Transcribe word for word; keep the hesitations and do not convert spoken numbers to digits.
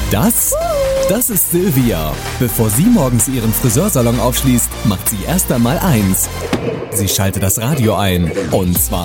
Das? Das ist Silvia. Bevor sie morgens ihren Friseursalon aufschließt, macht sie erst einmal eins. Sie schaltet das Radio ein. Und zwar